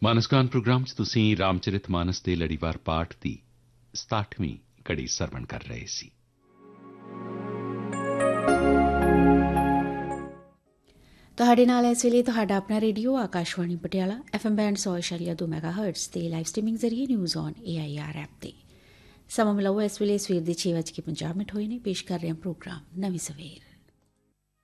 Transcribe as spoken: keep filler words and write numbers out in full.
ਮਾਨਸਗਾਨ programme 'ਚ ਤੁਸੀਂ ਰਾਮਚਰਿਤ ਮਾਨਸ ਦੇ ਲੜੀਵਾਰ ਪਾਠ ਦੀ ਸਤਾਹਠਵੀਂ ਕੜੀ ਸਰਵਣ ਕਰ ਰਹੇ ਸੀ। ਤੁਹਾਡੇ ਨਾਲ ਇਸ ਵੇਲੇ ਤੁਹਾਡਾ ਆਪਣਾ radio Akashvani Patiala F M band ਸੌ ਇਸ਼ਾਰੀਆ ਦੋ ਮੈਗਾ ਹਰਟਸ ਤੇ ਲਾਈਵ ਸਟ੍ਰੀਮਿੰਗ ਜ਼ਰੀਏ news on A I R app ਤੇ ਸਮਾਂ ਮਿਲਾਓ ਇਸ ਵੇਲੇ ਸਵੇਰ ਦੇ ਛੇ ਵੱਜ ਕੇ ਪੰਜਾਹ ਮਿੰਟ ਹੋਏ ਨੇ। ਪੇਸ਼ ਕਰ ਰਹੇ ਹਾਂ ਪ੍ਰੋਗਰਾਮ ਨਵੀਂ ਸਵੇਰ।